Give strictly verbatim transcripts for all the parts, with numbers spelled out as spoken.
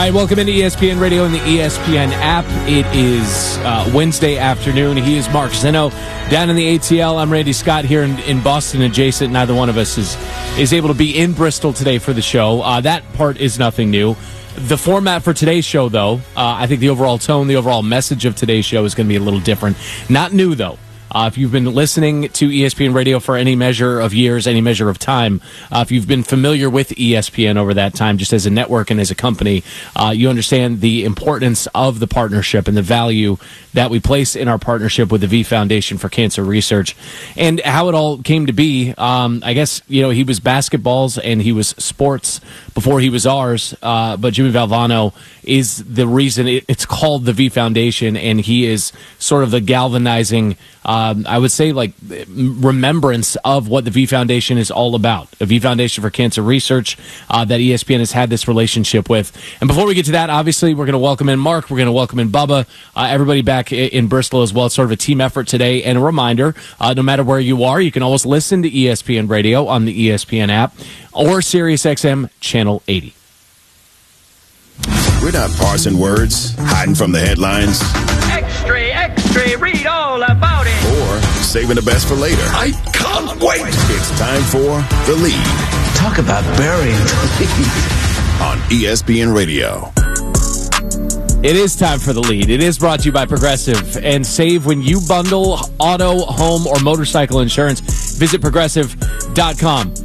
right, welcome into E S P N Radio and the E S P N app. It is uh, Wednesday afternoon. He is Mark Zinno down in the A T L. I'm Randy Scott here in, in Boston adjacent. Neither one of us is, is able to be in Bristol today for the show. Uh, that part is nothing new. The format for today's show, though, uh, I think the overall tone, the overall message of today's show is going to be a little different. Not new, though. Uh, if you've been listening to E S P N Radio for any measure of years, any measure of time, uh, if you've been familiar with E S P N over that time, just as a network and as a company, uh, you understand the importance of the partnership and the value that we place in our partnership with the V Foundation for Cancer Research, and how it all came to be. Um, I guess, you know, he was basketballs and he was sports before he was ours, uh, but Jimmy Valvano is the reason it, it's called the V Foundation, and he is sort of the galvanizing, um, I would say, like, remembrance of what the V Foundation is all about. The V Foundation for Cancer Research uh, that E S P N has had this relationship with. And before we get to that, obviously, we're going to welcome in Mark. We're going to welcome in Bubba, uh, everybody back in, in Bristol as well. It's sort of a team effort today. And a reminder, uh, no matter where you are, you can always listen to E S P N Radio on the E S P N app or Sirius X M Channel eighty. We're not parsing words, hiding from the headlines. Extra, extra, read all about it. Or saving the best for later. I can't wait. It's time for The Lead. Talk about burying the lead. On E S P N Radio. It is time for The Lead. It is brought to you by Progressive. And save when you bundle auto, home, or motorcycle insurance. Visit progressive dot com.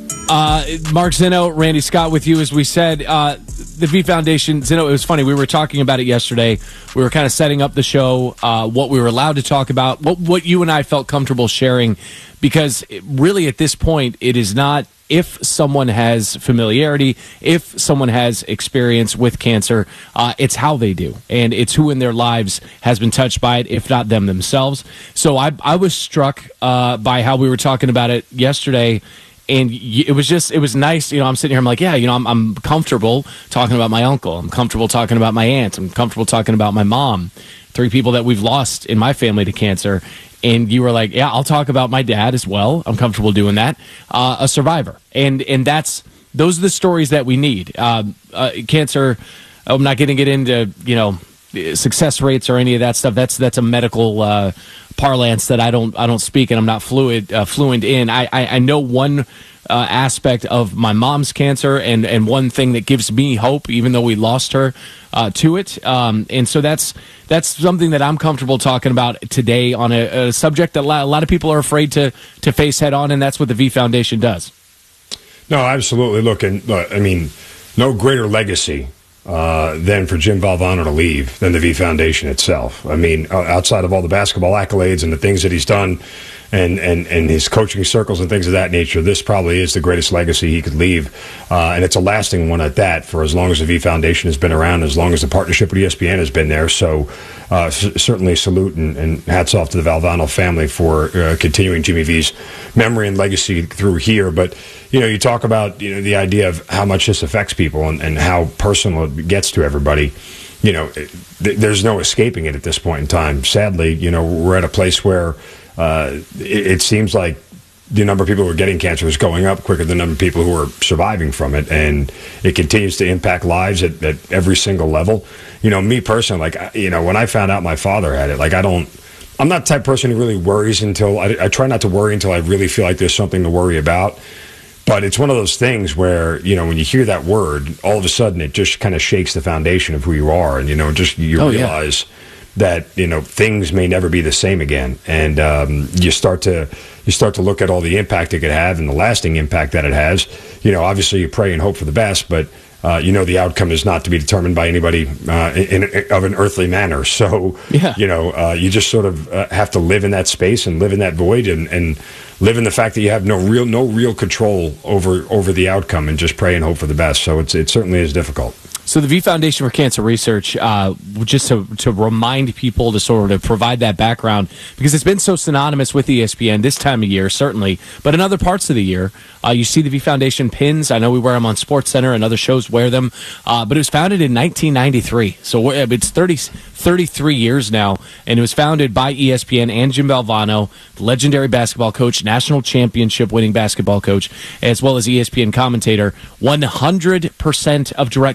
Uh, Mark Zinno, Randy Scott with you. As we said, uh, the V Foundation, Zinno, it was funny. We were talking about it yesterday. We were kind of setting up the show, uh, what we were allowed to talk about, what, what you and I felt comfortable sharing, because it, really at this point, it is not if someone has familiarity, if someone has experience with cancer, uh, it's how they do. And it's who in their lives has been touched by it, if not them themselves. So I, I was struck uh, by how we were talking about it yesterday. And it was just, it was nice. You know, I'm sitting here, I'm like, yeah, you know, I'm, I'm comfortable talking about my uncle. I'm comfortable talking about my aunt. I'm comfortable talking about my mom. Three people that we've lost in my family to cancer. And you were like, yeah, I'll talk about my dad as well. I'm comfortable doing that. Uh, a survivor. And and that's, those are the stories that we need. Uh, uh, cancer, I'm not going to get into, you know, success rates or any of that stuff. That's that's a medical uh, parlance that I don't I don't speak and I'm not fluid uh, fluent in. I, I, I know one uh, aspect of my mom's cancer and, and one thing that gives me hope, even though we lost her uh, to it. Um, and so that's that's something that I'm comfortable talking about today on a, a subject that a lot, a lot of people are afraid to to face head on, and that's what the V Foundation does. No, absolutely. Look, and uh, I mean, no greater legacy Uh, than for Jim Valvano to leave than the V Foundation itself. I mean, outside of all the basketball accolades and the things that he's done and, and, and his coaching circles and things of that nature, this probably is the greatest legacy he could leave. Uh, and it's a lasting one at that for as long as the V Foundation has been around, as long as the partnership with E S P N has been there. So uh, c- certainly salute and, and hats off to the Valvano family for uh, continuing Jimmy V's memory and legacy through here. But you know, you talk about, you know, the idea of how much this affects people and, and how personal it gets to everybody. You know, th- there's no escaping it at this point in time. Sadly, you know, we're at a place where uh, it, it seems like the number of people who are getting cancer is going up quicker than the number of people who are surviving from it. And it continues to impact lives at, at every single level. You know, me personally, like, you know, when I found out my father had it, like, I don't, I'm not the type of person who really worries until, I, I try not to worry until I really feel like there's something to worry about. But it's one of those things where, you know, when you hear that word, all of a sudden it just kind of shakes the foundation of who you are. And, you know, just you oh, realize yeah. that, you know, things may never be the same again. And um, you start to you start to look at all the impact it could have and the lasting impact that it has. You know, obviously you pray and hope for the best, but, uh, you know, the outcome is not to be determined by anybody uh, in, in, of an earthly manner. So, yeah. you know, uh, you just sort of uh, have to live in that space and live in that void and, and live in the fact that you have no real no real control over over the outcome and just pray and hope for the best. So it's it certainly is difficult. So the V Foundation for Cancer Research, uh, just to, to remind people to sort of provide that background, because it's been so synonymous with E S P N this time of year, certainly, but in other parts of the year, uh, you see the V Foundation pins. I know we wear them on SportsCenter and other shows wear them, uh, but it was founded in nineteen ninety-three. So it's thirty, thirty-three years now, and it was founded by E S P N and Jim Valvano, the legendary basketball coach, national championship winning basketball coach, as well as E S P N commentator. one hundred percent of direct donations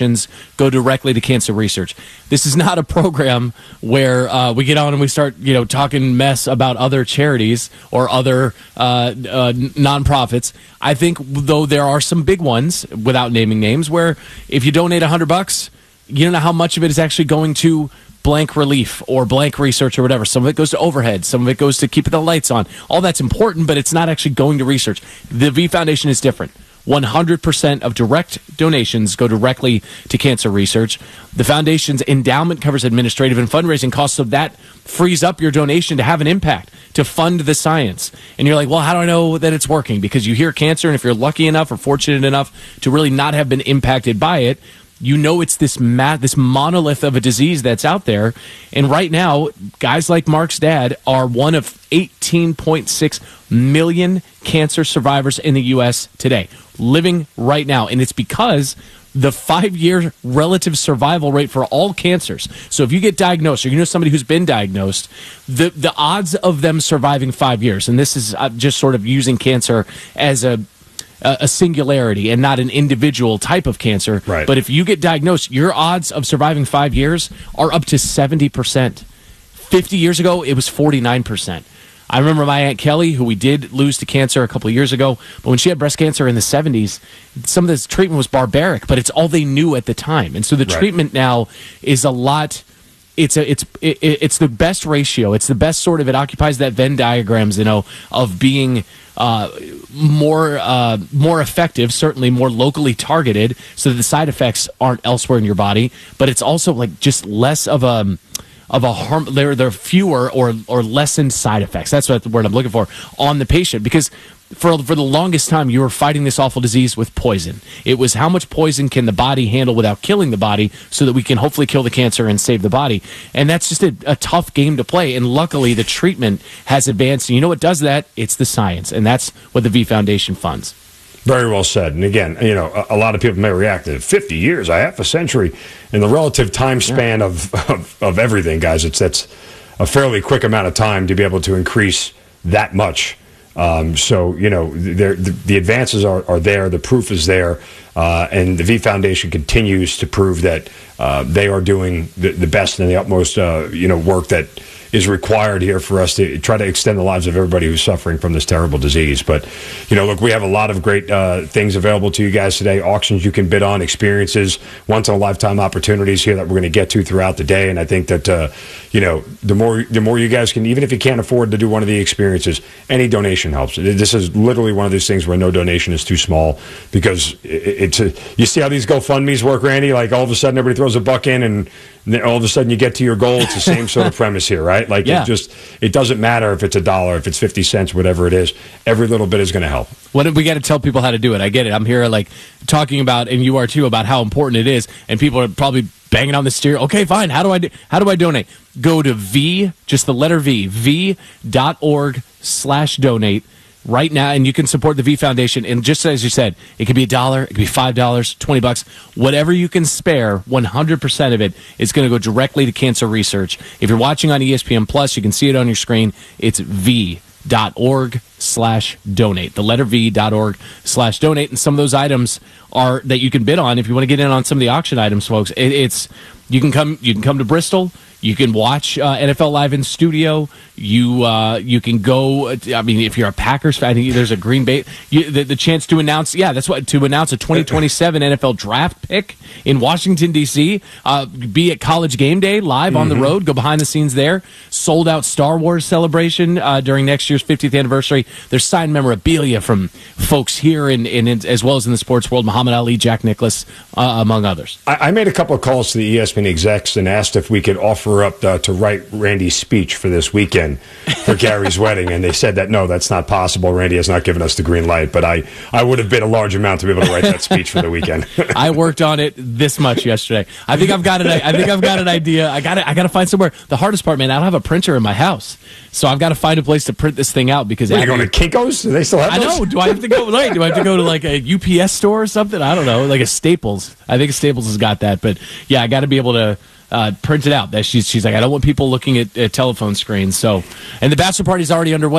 donations go directly to cancer research. This is not a program where uh, we get on and we start, you know, talking mess about other charities or other uh, uh, nonprofits. I think, though, there are some big ones, without naming names, where if you donate a hundred bucks, you don't know how much of it is actually going to blank relief or blank research or whatever. Some of it goes to overhead. Some of it goes to keeping the lights on. All that's important, but it's not actually going to research. The V Foundation is different. one hundred percent of direct donations go directly to cancer research. The foundation's endowment covers administrative and fundraising costs, so that frees up your donation to have an impact, to fund the science. And you're like, well, how do I know that it's working? Because you hear cancer, and if you're lucky enough or fortunate enough to really not have been impacted by it, you know it's this ma- this monolith of a disease that's out there. And right now, guys like Mark's dad are one of eighteen point six million cancer survivors in the U S today, living right now. And it's because the five-year relative survival rate for all cancers. So if you get diagnosed, or you know somebody who's been diagnosed, the, the odds of them surviving five years, and this is uh, just sort of using cancer as a a singularity and not an individual type of cancer. Right. But if you get diagnosed, your odds of surviving five years are up to seventy percent. fifty years ago, it was forty-nine percent. I remember my Aunt Kelly, who we did lose to cancer a couple of years ago, but when she had breast cancer in the seventies, some of this treatment was barbaric, but it's all they knew at the time. And so the right. treatment now is a lot... It's a it's it, it's the best ratio. It's the best sort of. It occupies that Venn diagrams, you know, of being uh, more uh, more effective, certainly more locally targeted, so that the side effects aren't elsewhere in your body. But it's also like just less of a of a harm. There there are fewer or or lessened side effects. That's what the word I'm looking for on the patient, because for for the longest time, you were fighting this awful disease with poison. It was how much poison can the body handle without killing the body, so that we can hopefully kill the cancer and save the body. And that's just a, a tough game to play. And luckily, the treatment has advanced. And you know what does that? It's the science. And that's what the V Foundation funds. Very well said. And again, you know, a, a lot of people may react to fifty years, a half a century, in the relative time span yeah. of, of, of everything, guys. It's that's a fairly quick amount of time to be able to increase that much. Um, so, you know, the, the advances are, are there, the proof is there, uh, and the V Foundation continues to prove that uh, they are doing the, the best and the utmost, uh, you know, work that is required here for us to try to extend the lives of everybody who's suffering from this terrible disease. But, you know, look, we have a lot of great uh, things available to you guys today. Auctions you can bid on, experiences, once-in-a-lifetime opportunities here that we're going to get to throughout the day. And I think that, uh, you know, the more the more you guys can, even if you can't afford to do one of the experiences, any donation helps. This is literally one of those things where no donation is too small, because it, it's a, you see how these GoFundMes work, Randy? Like all of a sudden everybody throws a buck in, and then all of a sudden you get to your goal. It's the same sort of premise here, right? Like yeah. it just it doesn't matter if it's a dollar, if it's fifty cents, whatever it is. Every little bit is going to help. What we got to tell people how to do it. I get it. I'm here like talking about, and you are too, about how important it is, and people are probably banging on the steer. Okay, fine. How do I do, how do I donate? Go to V, just the letter V, V dot org slash donate. Right now, and you can support the V Foundation. And just as you said, it could be a dollar, it could be five dollars, twenty bucks, whatever you can spare. One hundred percent of it is going to go directly to cancer research. If you're watching on E S P N Plus, you can see it on your screen. It's V dot org slash donate. The letter V dot org slash donate. And some of those items are that you can bid on. If you want to get in on some of the auction items, folks, it, it's you can come. You can come to Bristol. You can watch uh, N F L Live in studio. You uh, you can go. I mean, if you're a Packers fan, there's a Green Bay. You, the, the chance to announce, yeah, that's what to announce a twenty twenty-seven N F L draft pick in Washington D C. Uh, be at College Game Day live mm-hmm. on the road. Go behind the scenes there. Sold out Star Wars celebration uh, during next year's fiftieth anniversary. There's signed memorabilia from folks here in, in, in as well as in the sports world. Muhammad Ali, Jack Nicklaus, uh, among others. I, I made a couple of calls to the E S P N execs and asked if we could offer up uh, to write Randy's speech for this weekend for Gary's wedding, and they said that no, that's not possible. Randy has not given us the green light, but I, I would have bid a large amount to be able to write that speech for the weekend. I worked on it this much yesterday. I think I've got an I think I've got an idea. I got I got to find somewhere. The hardest part, man, I don't have a printer in my house, so I've got to find a place to print this thing out. Because are you going to Kinko's? Do they still have I those? know. Do I have to go? Wait, do I have to go to like a U P S store or something? I don't know, like a Staples. I think Staples has got that, but yeah, I got to be able to. Uh, print it out. That she's she's like, I don't want people looking at, at telephone screens. So, and the bachelor party's already underway.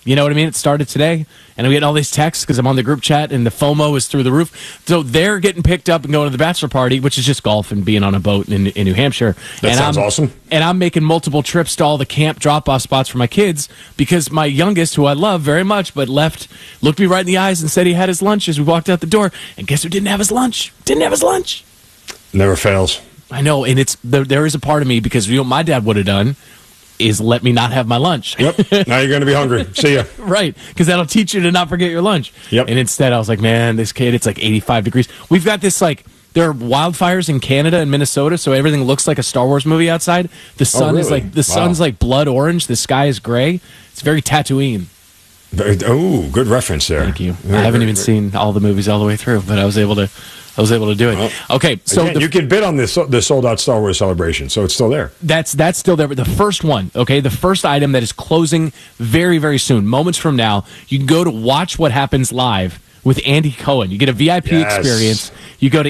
You know what I mean? It started today, and I'm getting all these texts because I'm on the group chat, and the FOMO is through the roof. So they're getting picked up and going to the bachelor party, which is just golf and being on a boat in, in New Hampshire. That and sounds I'm, awesome. And I'm making multiple trips to all the camp drop-off spots for my kids because my youngest, who I love very much, but left, looked me right in the eyes and said he had his lunch as we walked out the door. And guess who didn't have his lunch? Didn't have his lunch. Never fails. I know, and it's there, there is a part of me because you know what my dad would have done is let me not have my lunch. Yep. Now you're going to be hungry. See ya. Right, because that'll teach you to not forget your lunch. Yep. And instead, I was like, man, this kid, it's like eighty-five degrees. We've got this, like, there are wildfires in Canada and Minnesota, so everything looks like a Star Wars movie outside. The sun oh, is really? like the Wow. sun's like blood orange. The sky is gray. It's very Tatooine. Very, oh, good reference there. Thank you. Very, I haven't very, even very. seen all the movies all the way through, but I was able to. I was able to do it. Well, okay, so Again, the, you can bid on this the sold out Star Wars celebration, so it's still there. That's that's still there. But the first one, okay, the first item that is closing very, very soon, moments from now, you can go to Watch What Happens Live with Andy Cohen. You get a V I P Yes. experience. You go to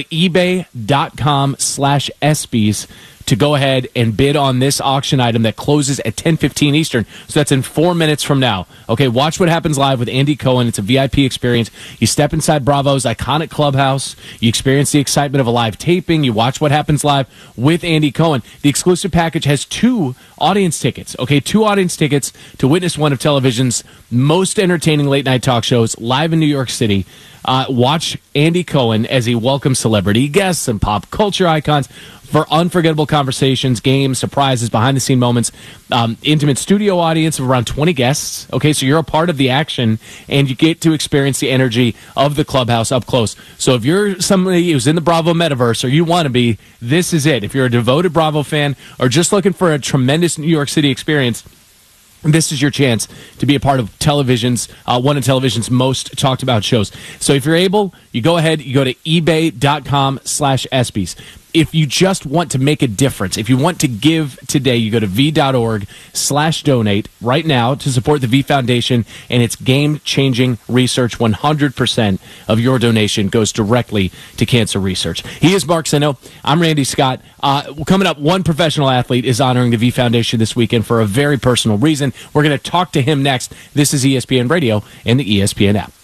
ebay.com slash ESPYs to go ahead and bid on this auction item that closes at ten fifteen Eastern. So that's in four minutes from now. Okay, Watch What Happens Live with Andy Cohen. It's a V I P experience. You step inside Bravo's iconic clubhouse. You experience the excitement of a live taping. You watch what happens live with Andy Cohen. The exclusive package has two audience tickets. Okay, two audience tickets to witness one of television's most entertaining late-night talk shows live in New York City. Uh, watch Andy Cohen as he welcomes celebrity guests and pop culture icons for unforgettable conversations, games, surprises, behind-the-scene moments, um, intimate studio audience of around twenty guests. Okay, so you're a part of the action, and you get to experience the energy of the clubhouse up close. So if you're somebody who's in the Bravo metaverse, or you want to be, this is it. If you're a devoted Bravo fan, or just looking for a tremendous New York City experience, this is your chance to be a part of television's, uh, one of television's most talked about shows. So if you're able, you go ahead, you go to ebay.com slash ESPYs. If you just want to make a difference, if you want to give today, you go to v.org slash donate right now to support the V Foundation and its game-changing research. one hundred percent of your donation goes directly to cancer research. He is Mark Sino. I'm Randy Scott. Uh, coming up, one professional athlete is honoring the V Foundation this weekend for a very personal reason. We're going to talk to him next. This is E S P N Radio and the E S P N app.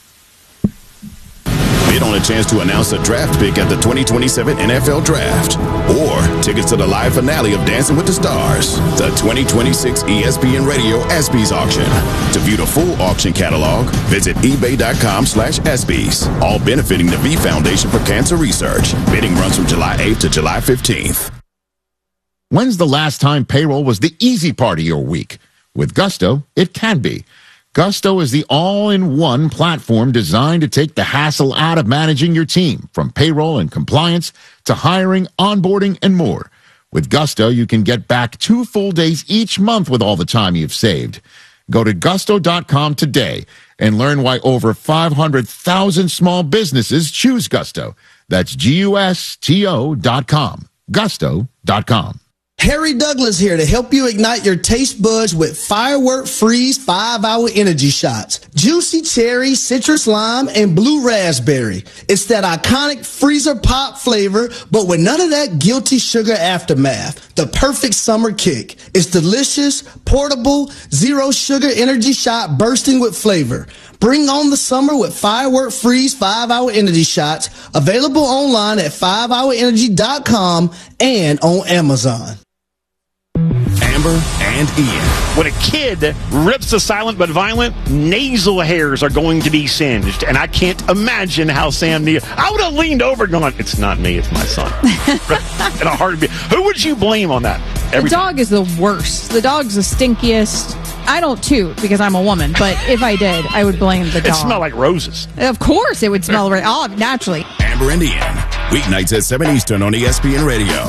Bid on a chance to announce a draft pick at the twenty twenty-seven N F L Draft. Or tickets to the live finale of Dancing with the Stars. The twenty twenty-six E S P N Radio ESPYs auction. To view the full auction catalog, visit ebay.com slash ESPYs. All benefiting the V Foundation for Cancer Research. Bidding runs from July eighth to July fifteenth. When's the last time payroll was the easy part of your week? With Gusto, it can be. Gusto is the all-in-one platform designed to take the hassle out of managing your team, from payroll and compliance to hiring, onboarding, and more. With Gusto, you can get back two full days each month with all the time you've saved. Go to gusto dot com today and learn why over five hundred thousand small businesses choose Gusto. That's G U S T O dot com. gusto dot com. Harry Douglas here to help you ignite your taste buds with Firework Freeze five hour energy shots. Juicy cherry, citrus lime, and blue raspberry. It's that iconic freezer pop flavor, but with none of that guilty sugar aftermath. The perfect summer kick. It's delicious, portable, zero sugar energy shot bursting with flavor. Bring on the summer with Firework Freeze five hour energy shots. Available online at five hour energy dot com and on Amazon. Amber and Ian. When a kid rips a silent but violent, nasal hairs are going to be singed. And I can't imagine how Sam Neill... I would have leaned over and gone, it's not me, it's my son. In a heartbeat. Who would you blame on that? Every the dog time. is the worst. The dog's the stinkiest. I don't toot because I'm a woman, but if I did, I would blame the dog. It smelled like roses. Of course it would smell right. Oh, naturally. Amber and Ian. Weeknights at seven Eastern on E S P N Radio.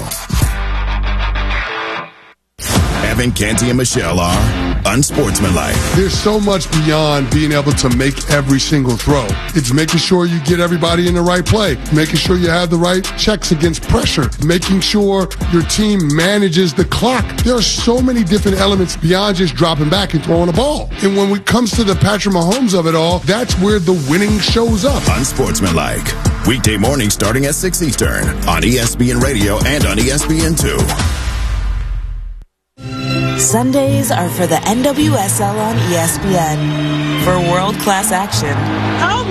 Evan, Canty, and Michelle are unsportsmanlike. There's so much beyond being able to make every single throw. It's making sure you get everybody in the right play, making sure you have the right checks against pressure, making sure your team manages the clock. There are so many different elements beyond just dropping back and throwing a ball. And when it comes to the Patrick Mahomes of it all, that's where the winning shows up. Unsportsmanlike. Weekday morning starting at six Eastern on E S P N Radio and on E S P N two. Sundays are for the N W S L on E S P N. For world-class action,